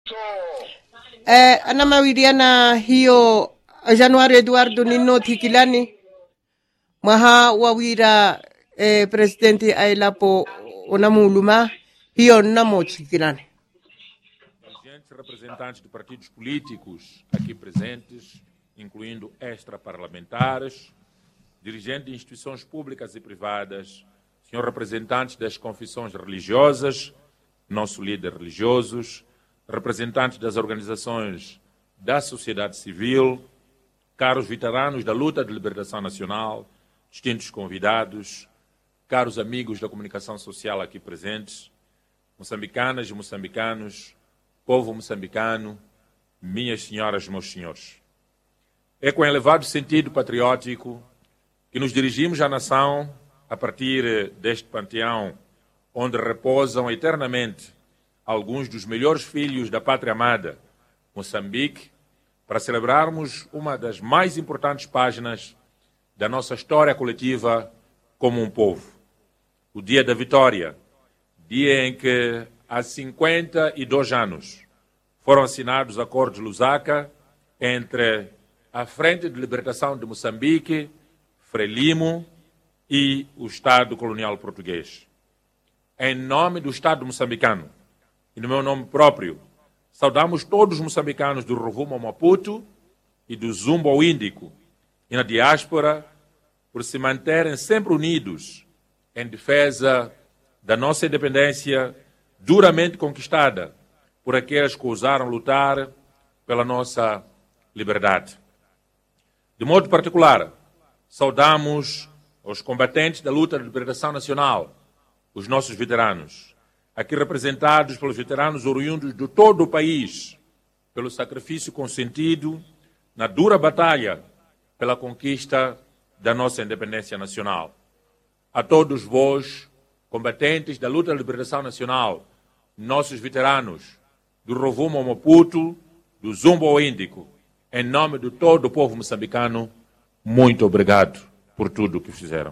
Ana mawiriana hiyo Januari Eduardo Nino Tikilani maha wawira presidente ailapo onamuluma hiyo namo Tikilani. Dirigentes representantes de partidos políticos aqui presentes, incluindo extraparlamentares, dirigentes de instituições públicas e privadas, senhor representantes das confissões religiosas, nosso líder religiosos, representantes das organizações da sociedade civil, caros veteranos da luta de libertação nacional, distintos convidados, caros amigos da comunicação social aqui presentes, moçambicanas e moçambicanos, povo moçambicano, minhas senhoras e meus senhores. É com elevado sentido patriótico que nos dirigimos à nação a partir deste panteão onde repousam eternamente alguns dos melhores filhos da pátria amada, Moçambique, para celebrarmos uma das mais importantes páginas da nossa história coletiva como um povo. O Dia da Vitória, dia em que, há 52 anos, foram assinados os Acordos de Lusaka entre a Frente de Libertação de Moçambique, Frelimo e o Estado colonial português. Em nome do Estado moçambicano e no meu nome próprio, saudamos todos os moçambicanos do Rovuma ao Maputo e do Zumbo ao Índico e na diáspora por se manterem sempre unidos em defesa da nossa independência duramente conquistada por aqueles que ousaram lutar pela nossa liberdade. De modo particular, saudamos os combatentes da luta de libertação nacional, os nossos veteranos, aqui representados pelos veteranos oriundos de todo o país, pelo sacrifício consentido na dura batalha pela conquista da nossa independência nacional. A todos vós, combatentes da luta de libertação nacional, nossos veteranos, do Rovuma ao Maputo, do Zumbo ao Índico, em nome de todo o povo moçambicano, muito obrigado por tudo o que fizeram.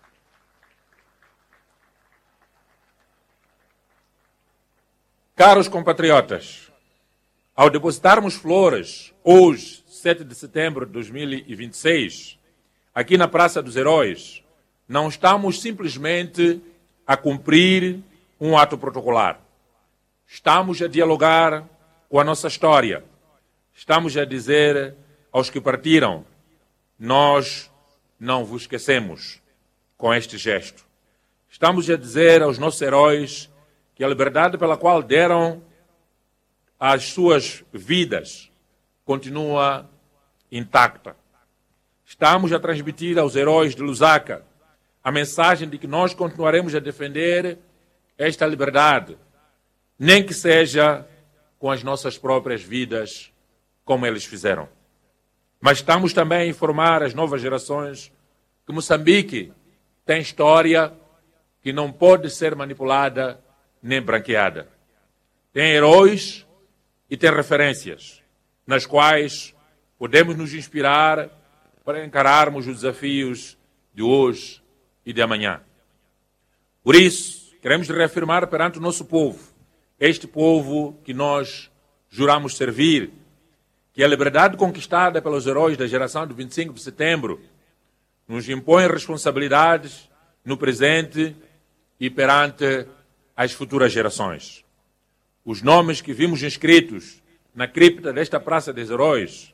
Caros compatriotas, ao depositarmos flores, hoje, 7 de setembro de 2026, aqui na Praça dos Heróis, não estamos simplesmente a cumprir um ato protocolar. Estamos a dialogar com a nossa história. Estamos a dizer aos que partiram, nós não vos esquecemos com este gesto. Estamos a dizer aos nossos heróis que a liberdade pela qual deram as suas vidas continua intacta. Estamos a transmitir aos heróis de Lusaka a mensagem de que nós continuaremos a defender esta liberdade, nem que seja com as nossas próprias vidas, como eles fizeram. Mas estamos também a informar as novas gerações que Moçambique tem história que não pode ser manipulada nem branqueada. Tem heróis e tem referências nas quais podemos nos inspirar para encararmos os desafios de hoje e de amanhã. Por isso, queremos reafirmar perante o nosso povo, este povo que nós juramos servir, que a liberdade conquistada pelos heróis da geração de 25 de setembro nos impõe responsabilidades no presente e perante as futuras gerações. Os nomes que vimos inscritos na cripta desta Praça dos Heróis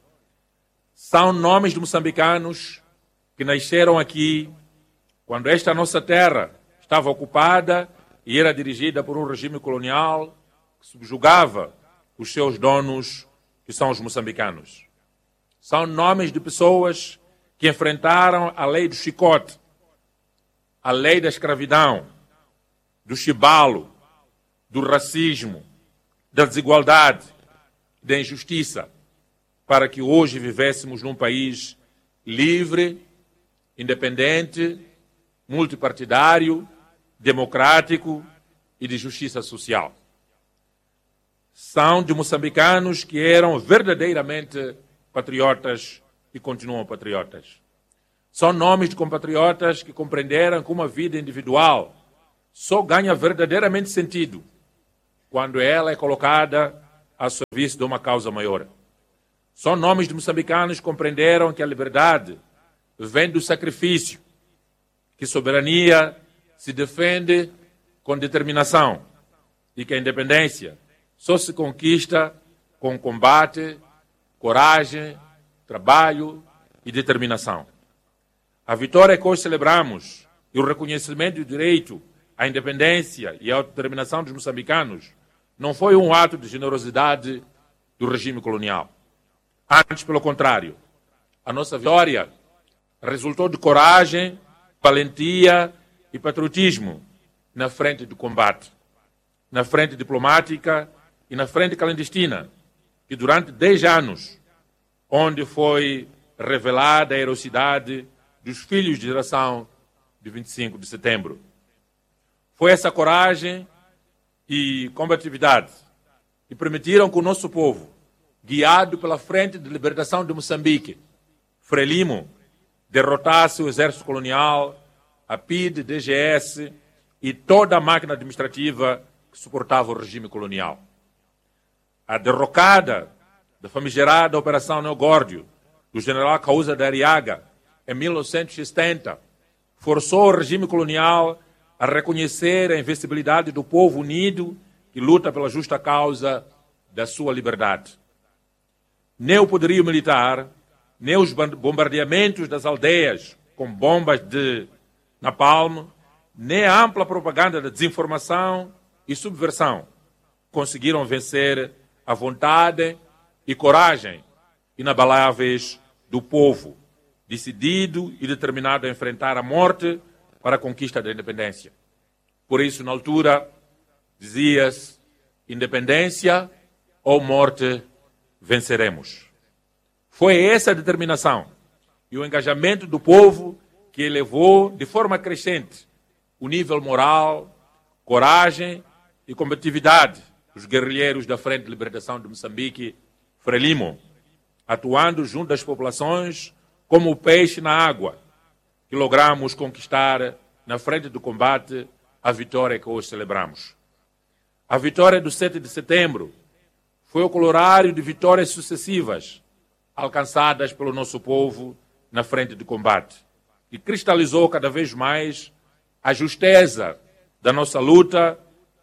são nomes de moçambicanos que nasceram aqui quando esta nossa terra estava ocupada e era dirigida por um regime colonial que subjugava os seus donos, que são os moçambicanos. São nomes de pessoas que enfrentaram a lei do chicote, a lei da escravidão, do chibalo, do racismo, da desigualdade, da injustiça, para que hoje vivêssemos num país livre, independente, multipartidário, democrático e de justiça social. São de moçambicanos que eram verdadeiramente patriotas e continuam patriotas. São nomes de compatriotas que compreenderam que uma vida individual só ganha verdadeiramente sentido quando ela é colocada a serviço de uma causa maior. Só nomes de moçambicanos compreenderam que a liberdade vem do sacrifício, que soberania se defende com determinação e que a independência só se conquista com combate, coragem, trabalho e determinação. A vitória que hoje celebramos e o reconhecimento do direito à independência e à autodeterminação dos moçambicanos não foi um ato de generosidade do regime colonial. Antes, pelo contrário, a nossa vitória resultou de coragem, valentia e patriotismo na frente do combate, na frente diplomática e na frente clandestina, que durante 10 anos, onde foi revelada a heroicidade dos filhos de geração de 25 de setembro. Foi essa coragem e combatividade que permitiram que o nosso povo, guiado pela Frente de Libertação de Moçambique, Frelimo, derrotasse o exército colonial, a PIDE, DGS e toda a máquina administrativa que suportava o regime colonial. A derrocada da famigerada Operação Neogórdio, do general Causa da Arriaga, em 1970, forçou o regime colonial a reconhecer a invencibilidade do povo unido que luta pela justa causa da sua liberdade. Nem o poderio militar, nem os bombardeamentos das aldeias com bombas de napalm, nem a ampla propaganda da desinformação e subversão conseguiram vencer a vontade e coragem inabaláveis do povo, decidido e determinado a enfrentar a morte para a conquista da independência. Por isso, na altura, dizia-se: independência ou morte, venceremos. Foi essa a determinação e o engajamento do povo que elevou de forma crescente o nível moral, coragem e combatividade dos guerrilheiros da Frente de Libertação de Moçambique, Frelimo, atuando junto às populações como o peixe na água, que logramos conquistar na frente do combate a vitória que hoje celebramos. A vitória do 7 de setembro foi o corolário de vitórias sucessivas alcançadas pelo nosso povo na frente de combate e cristalizou cada vez mais a justeza da nossa luta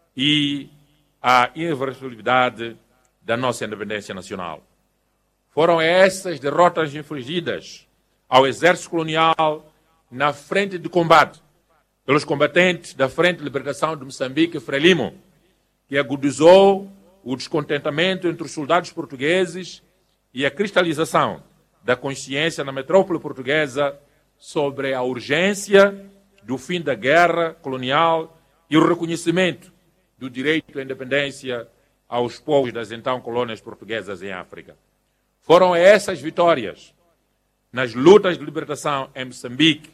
e a irreversibilidade da nossa independência nacional. Foram essas derrotas infligidas ao exército colonial na frente de combate pelos combatentes da Frente de Libertação de Moçambique, Frelimo, que agudizou o descontentamento entre os soldados portugueses e a cristalização da consciência na metrópole portuguesa sobre a urgência do fim da guerra colonial e o reconhecimento do direito à independência aos povos das então colônias portuguesas em África. Foram essas vitórias nas lutas de libertação em Moçambique,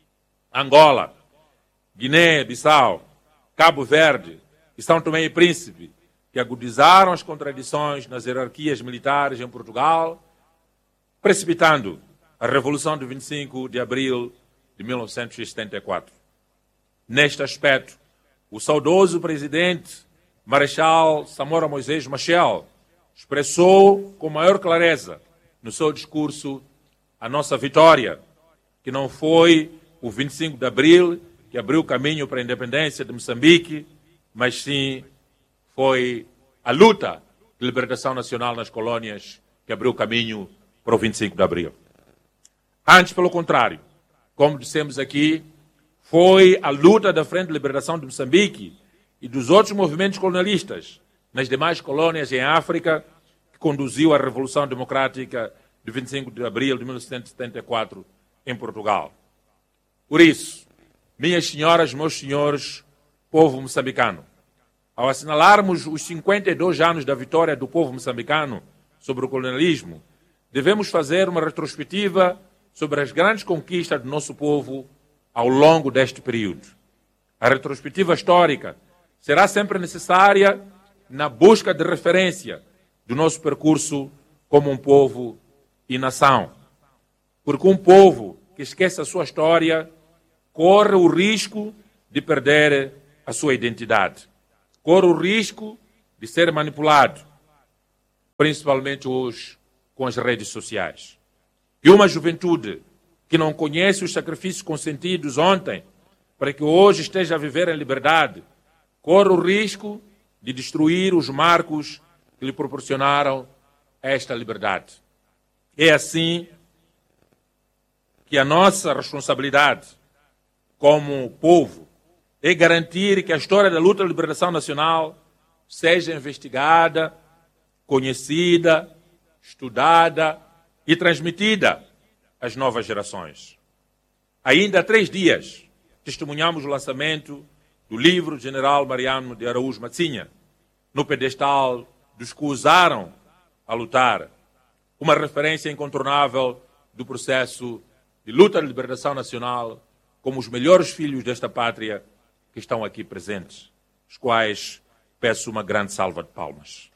Angola, Guiné-Bissau, Cabo Verde e São Tomé e Príncipe, que agudizaram as contradições nas hierarquias militares em Portugal, precipitando a Revolução de 25 de abril de 1974. Neste aspecto, o saudoso presidente Marechal Samora Moisés Machel expressou com maior clareza no seu discurso a nossa vitória, que não foi o 25 de abril que abriu o caminho para a independência de Moçambique, mas sim foi a luta de libertação nacional nas colônias que abriu o caminho para o 25 de abril. Antes, pelo contrário, como dissemos aqui, foi a luta da Frente de Libertação de Moçambique e dos outros movimentos colonialistas nas demais colônias em África que conduziu à Revolução Democrática de 25 de abril de 1974 em Portugal. Por isso, minhas senhoras, meus senhores, povo moçambicano, ao assinalarmos os 52 anos da vitória do povo moçambicano sobre o colonialismo, devemos fazer uma retrospectiva sobre as grandes conquistas do nosso povo ao longo deste período. A retrospectiva histórica será sempre necessária na busca de referência do nosso percurso como um povo e nação. Porque um povo que esquece a sua história corre o risco de perder a sua identidade. Corre o risco de ser manipulado. principalmente hoje com as redes sociais. E uma juventude que não conhece os sacrifícios consentidos ontem, para que hoje esteja a viver em liberdade, corre o risco de destruir os marcos que lhe proporcionaram esta liberdade. É assim que a nossa responsabilidade como povo é garantir que a história da luta de libertação nacional seja investigada, conhecida, estudada e transmitida às novas gerações. Ainda há 3 dias, testemunhamos o lançamento do livro do general Mariano de Araújo Matsinha, no pedestal dos que usaram a lutar, uma referência incontornável do processo de luta de libertação nacional, como os melhores filhos desta pátria que estão aqui presentes, os quais peço uma grande salva de palmas.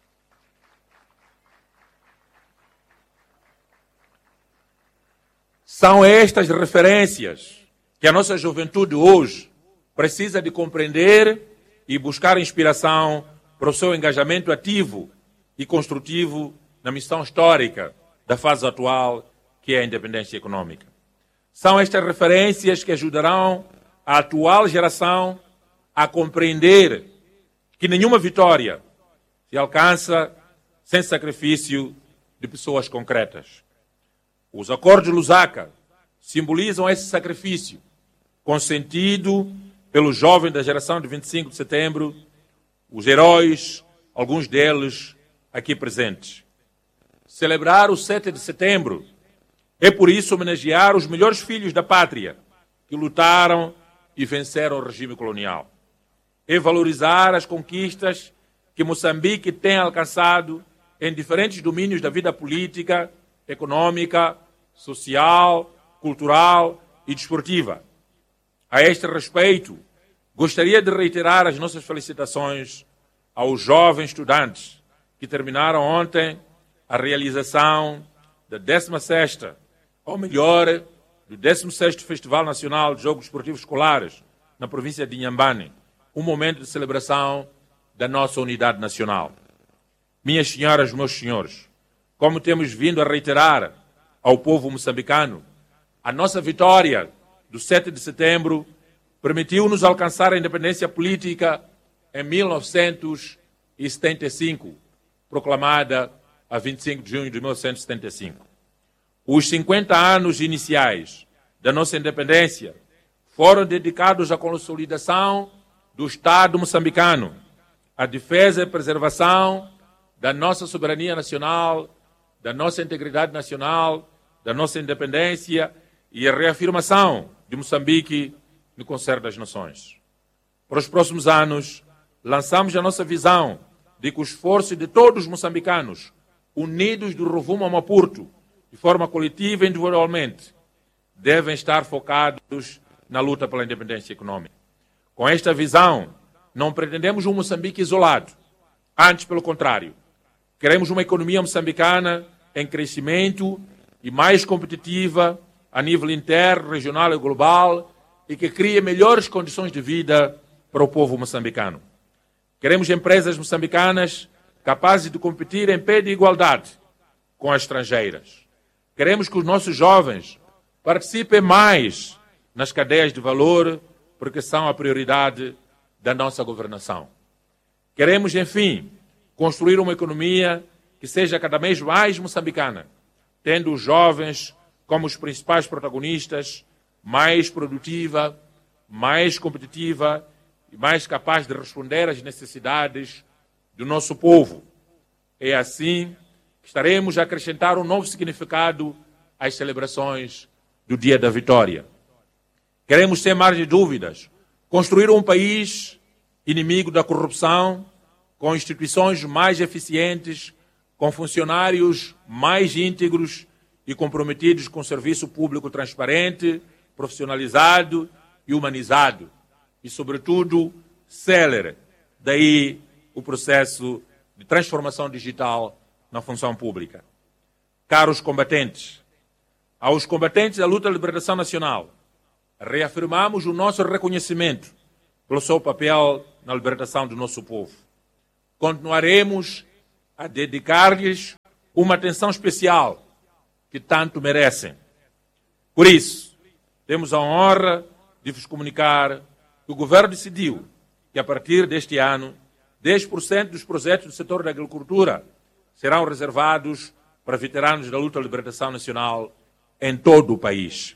São estas referências que a nossa juventude hoje precisa de compreender e buscar inspiração para o seu engajamento ativo e construtivo na missão histórica da fase atual, que é a independência econômica. São estas referências que ajudarão a atual geração a compreender que nenhuma vitória se alcança sem sacrifício de pessoas concretas. Os acordos de Lusaka simbolizam esse sacrifício, consentido pelos jovens da geração de 25 de setembro, os heróis, alguns deles aqui presentes. Celebrar o 7 de setembro é, por isso, homenagear os melhores filhos da pátria que lutaram e venceram o regime colonial. É valorizar as conquistas que Moçambique tem alcançado em diferentes domínios da vida política, econômica, social, cultural e desportiva. A este respeito, gostaria de reiterar as nossas felicitações aos jovens estudantes que terminaram ontem a realização da 16ª, ou melhor, do 16º Festival Nacional de Jogos Esportivos Escolares na província de Inhambane, um momento de celebração da nossa unidade nacional. Minhas senhoras, meus senhores, como temos vindo a reiterar ao povo moçambicano, a nossa vitória do 7 de setembro permitiu-nos alcançar a independência política em 1975, proclamada a 25 de junho de 1975. Os 50 anos iniciais da nossa independência foram dedicados à consolidação do Estado moçambicano, à defesa e preservação da nossa soberania nacional, da nossa integridade nacional, da nossa independência e a reafirmação de Moçambique no concerto das nações. Para os próximos anos, lançamos a nossa visão de que o esforço de todos os moçambicanos, unidos do rumo a Maputo, de forma coletiva e individualmente, devem estar focados na luta pela independência econômica. Com esta visão, não pretendemos um Moçambique isolado. Antes, pelo contrário, queremos uma economia moçambicana em crescimento e mais competitiva a nível interno, regional e global e que crie melhores condições de vida para o povo moçambicano. Queremos empresas moçambicanas capazes de competir em pé de igualdade com as estrangeiras. Queremos que os nossos jovens participem mais nas cadeias de valor, porque são a prioridade da nossa governação. Queremos, enfim, construir uma economia que seja cada vez mais moçambicana, tendo os jovens como os principais protagonistas, mais produtiva, mais competitiva e mais capaz de responder às necessidades do nosso povo. É assim que estaremos a acrescentar um novo significado às celebrações do Dia da Vitória. Queremos, sem margem de dúvidas, construir um país inimigo da corrupção, com instituições mais eficientes, com funcionários mais íntegros e comprometidos com serviço público transparente, profissionalizado e humanizado. E, sobretudo, célere. Daí o processo de transformação digital na função pública. Caros combatentes, aos combatentes da luta de libertação nacional, reafirmamos o nosso reconhecimento pelo seu papel na libertação do nosso povo. Continuaremos a dedicar-lhes uma atenção especial que tanto merecem. Por isso, temos a honra de vos comunicar que o Governo decidiu que, a partir deste ano, 10% dos projetos do setor da agricultura serão reservados para veteranos da luta de libertação nacional em todo o país.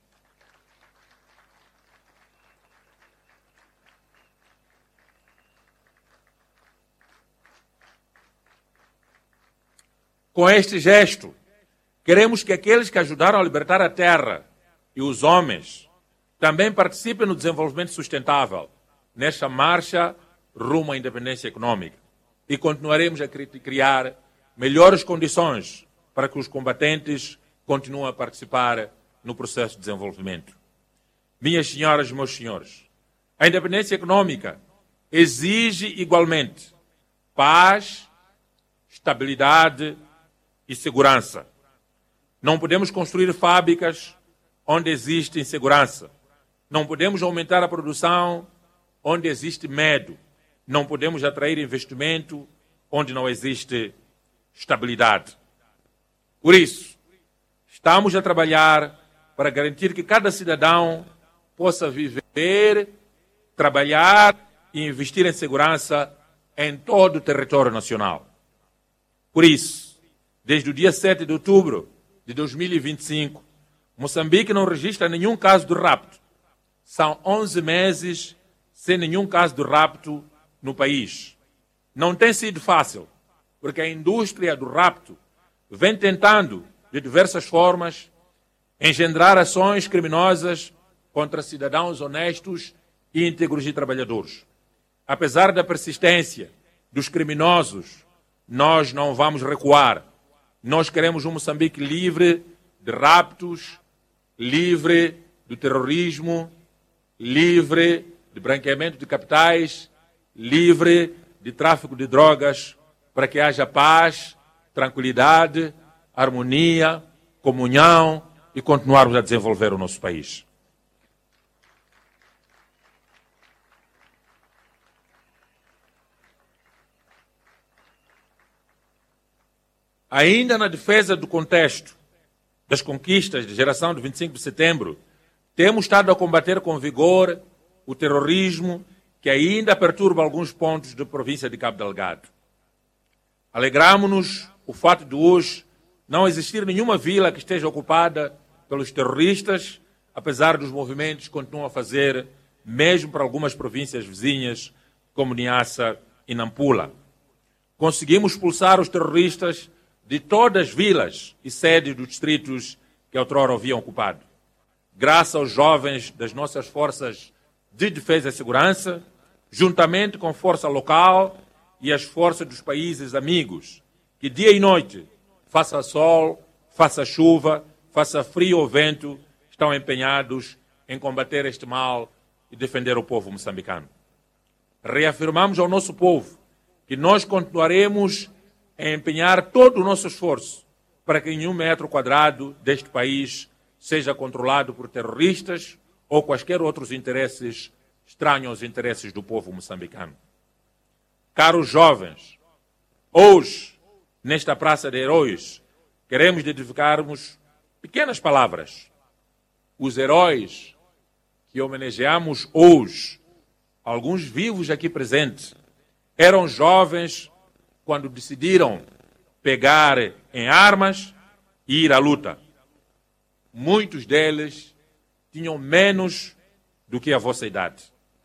Com este gesto, queremos que aqueles que ajudaram a libertar a terra e os homens também participem no desenvolvimento sustentável, nesta marcha rumo à independência econômica. E continuaremos a criar melhores condições para que os combatentes continuem a participar no processo de desenvolvimento. Minhas senhoras e meus senhores, a independência econômica exige igualmente paz, estabilidade e segurança. Não podemos construir fábricas onde existe insegurança. Não podemos aumentar a produção onde existe medo. Não podemos atrair investimento onde não existe estabilidade. Por isso, estamos a trabalhar para garantir que cada cidadão possa viver, trabalhar e investir em segurança em todo o território nacional. Por isso, desde o dia 7 de outubro de 2025, Moçambique não registra nenhum caso de rapto. São 11 meses sem nenhum caso de rapto no país. Não tem sido fácil, porque a indústria do rapto vem tentando, de diversas formas, engendrar ações criminosas contra cidadãos honestos e íntegros e trabalhadores. Apesar da persistência dos criminosos, nós não vamos recuar. Nós queremos um Moçambique livre de raptos, livre do terrorismo, livre de branqueamento de capitais, livre de tráfico de drogas, para que haja paz, tranquilidade, harmonia, comunhão e continuarmos a desenvolver o nosso país. Ainda na defesa do contexto das conquistas de geração de 25 de setembro, temos estado a combater com vigor o terrorismo que ainda perturba alguns pontos da província de Cabo Delgado. Alegramo-nos o fato de hoje não existir nenhuma vila que esteja ocupada pelos terroristas, apesar dos movimentos que continuam a fazer, mesmo para algumas províncias vizinhas, como Niassa e Nampula. Conseguimos expulsar os terroristas de todas as vilas e sedes dos distritos que outrora haviam ocupado. Graças aos jovens das nossas forças de defesa e segurança, juntamente com a força local e as forças dos países amigos, que dia e noite, faça sol, faça chuva, faça frio ou vento, estão empenhados em combater este mal e defender o povo moçambicano. Reafirmamos ao nosso povo que nós continuaremos a empenhar todo o nosso esforço para que nenhum metro quadrado deste país seja controlado por terroristas ou quaisquer outros interesses estranhos aos interesses do povo moçambicano. Caros jovens, hoje, nesta Praça de Heróis, queremos dedicarmos pequenas palavras. Os heróis que homenageamos hoje, alguns vivos aqui presentes, eram jovens quando decidiram pegar em armas e ir à luta. Muitos deles tinham menos do que a vossa idade.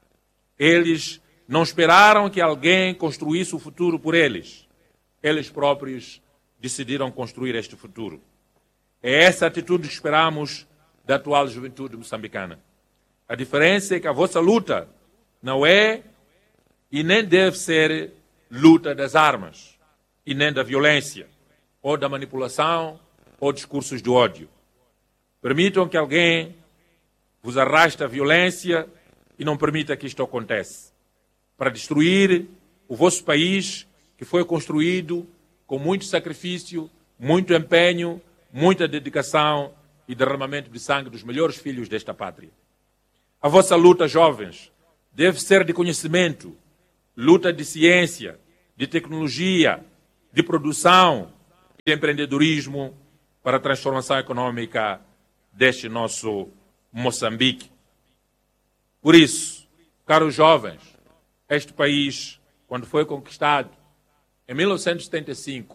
Eles não esperaram que alguém construísse o futuro por eles. Eles próprios decidiram construir este futuro. É essa atitude que esperamos da atual juventude moçambicana. A diferença é que a vossa luta não é e nem deve ser luta das armas, e nem da violência, ou da manipulação, ou discursos de ódio. Permitam que alguém vos arraste à violência e não permita que isto aconteça, para destruir o vosso país, que foi construído com muito sacrifício, muito empenho, muita dedicação e derramamento de sangue dos melhores filhos desta pátria. A vossa luta, jovens, deve ser de conhecimento, luta de ciência, de tecnologia, de produção e de empreendedorismo para a transformação econômica deste nosso Moçambique. Por isso, caros jovens, este país, quando foi conquistado em 1975,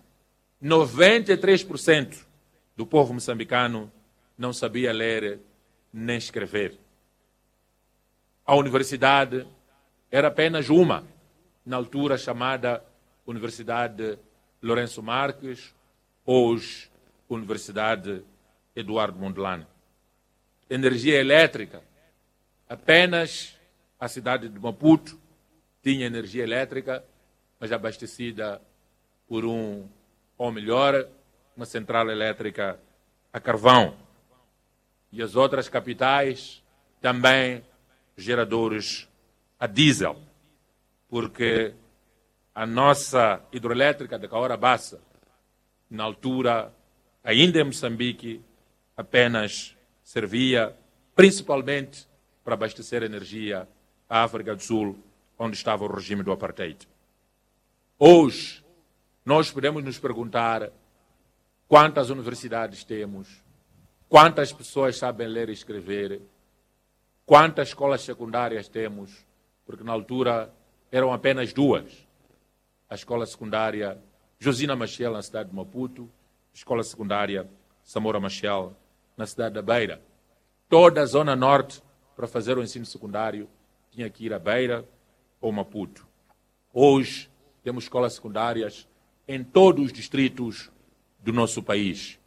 93% do povo moçambicano não sabia ler nem escrever. A universidade era apenas uma, na altura chamada Universidade Lourenço Marques, hoje Universidade Eduardo Mondlane. Energia elétrica, apenas a cidade de Maputo tinha energia elétrica, mas abastecida por ou melhor, uma central elétrica a carvão. E as outras capitais também geradores a diesel, porque a nossa hidroelétrica de Cahora Bassa, na altura, ainda em Moçambique, apenas servia principalmente para abastecer energia à África do Sul, onde estava o regime do apartheid. Hoje, nós podemos nos perguntar quantas universidades temos, quantas pessoas sabem ler e escrever, quantas escolas secundárias temos, porque na altura eram apenas duas. A escola secundária Josina Machel, na cidade de Maputo, a escola secundária Samora Machel, na cidade da Beira. Toda a zona norte, para fazer o ensino secundário, tinha que ir a Beira ou Maputo. Hoje, temos escolas secundárias em todos os distritos do nosso país.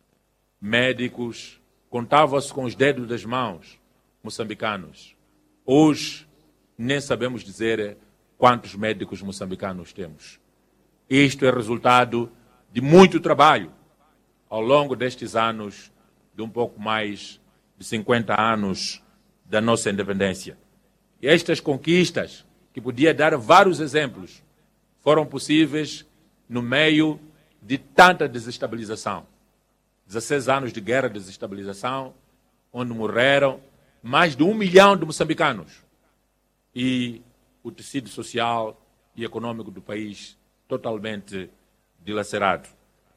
Médicos, contavam-se com os dedos das mãos, moçambicanos. Hoje, nem sabemos dizer quantos médicos moçambicanos temos. Isto é resultado de muito trabalho ao longo destes anos, de um pouco mais de 50 anos da nossa independência. E estas conquistas, que podia dar vários exemplos, foram possíveis no meio de tanta desestabilização. 16 anos de guerra de desestabilização, onde morreram mais de 1 milhão de moçambicanos. E o tecido social e econômico do país totalmente dilacerado.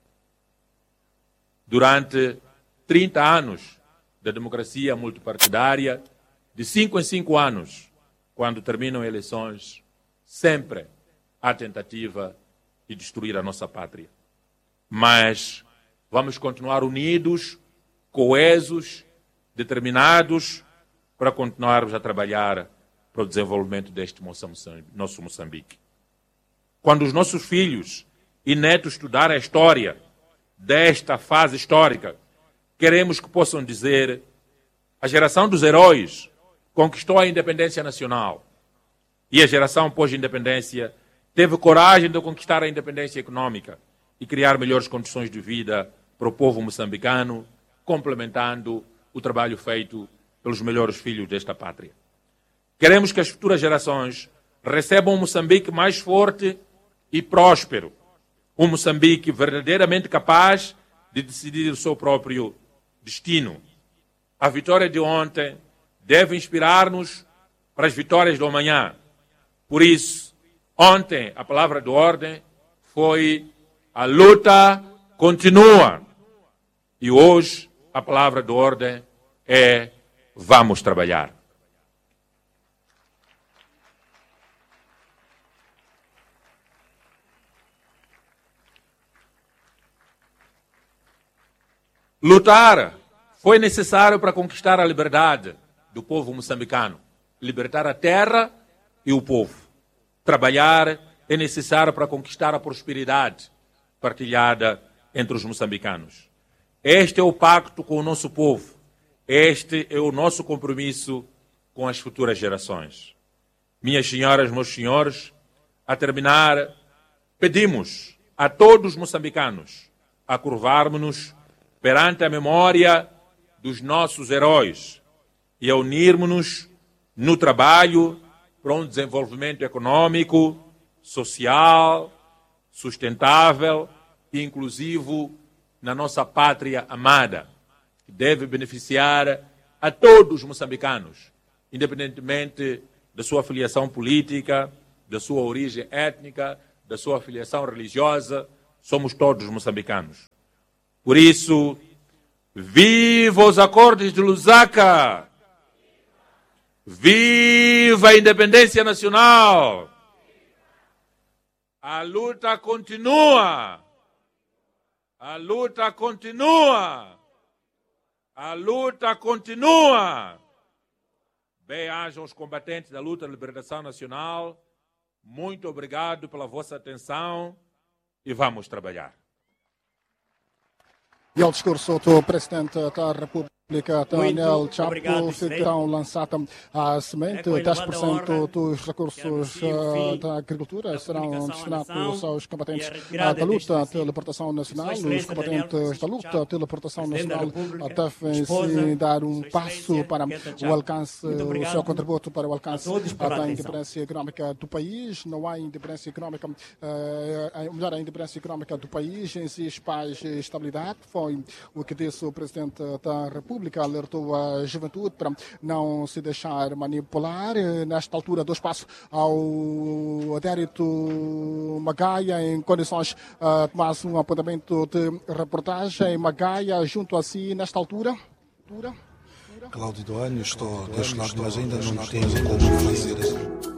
Durante 30 anos da democracia multipartidária, de 5 em 5 anos, quando terminam eleições, sempre há tentativa de destruir a nossa pátria. Mas vamos continuar unidos, coesos, determinados, para continuarmos a trabalhar para o desenvolvimento deste nosso Moçambique. Quando os nossos filhos e netos estudarem a história desta fase histórica, queremos que possam dizer: a geração dos heróis conquistou a independência nacional e a geração pós-independência teve coragem de conquistar a independência econômica e criar melhores condições de vida para o povo moçambicano, complementando o trabalho feito pelos melhores filhos desta pátria. Queremos que as futuras gerações recebam um Moçambique mais forte e próspero, um Moçambique verdadeiramente capaz de decidir o seu próprio destino. A vitória de ontem deve inspirar-nos para as vitórias do amanhã. Por isso, ontem a palavra de ordem foi: a luta continua. E hoje a palavra de ordem é: vamos trabalhar. Lutar foi necessário para conquistar a liberdade do povo moçambicano. Libertar a terra e o povo. Trabalhar é necessário para conquistar a prosperidade partilhada entre os moçambicanos. Este é o pacto com o nosso povo. Este é o nosso compromisso com as futuras gerações. Minhas senhoras, meus senhores, a terminar, pedimos a todos os moçambicanos a curvarmos-nos perante a memória dos nossos heróis e a unirmos-nos no trabalho para um desenvolvimento econômico, social, sustentável e inclusivo na nossa pátria amada, que deve beneficiar a todos os moçambicanos, independentemente da sua filiação política, da sua origem étnica, da sua filiação religiosa somos todos moçambicanos. Por isso, viva os acordos de Lusaka! Viva a independência nacional! A luta continua! A luta continua! A luta continua! Bem-ajam os combatentes da luta de libertação nacional. Muito obrigado pela vossa atenção e vamos trabalhar. E ao discurso do Presidente da República, Daniel Chapo, serão lançadas a semente, 10% dos recursos da agricultura serão destinados aos combatentes da luta pela libertação nacional. Os combatentes da luta pela libertação nacional devem dar um passo para o alcance, o seu contributo para o alcance da independência econômica do país. Não há independência econômica, melhor, a independência econômica do país exige paz e estabilidade. Foi o que disse o Presidente da República. Alertou a juventude para não se deixar manipular. Nesta altura, dou espaço ao Adérito Magaia em condições de mais um apontamento de reportagem. Magaia, junto a si, nesta altura. Cláudio Doânio, estou deste lado, mas ainda não tenho como fazer.